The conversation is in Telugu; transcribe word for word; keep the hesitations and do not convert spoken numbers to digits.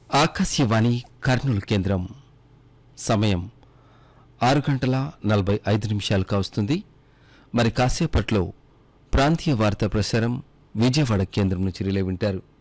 ఆకాశవాణి కర్నూలు కేంద్రం సమయం ఆరు గంటల నలభై ఐదు నిమిషాలు కావస్తుంది. మరి కాసేపట్లో ప్రాంతీయ వార్తా ప్రసారం విజయవాడ కేంద్రం నుంచి రిలే వింటారు.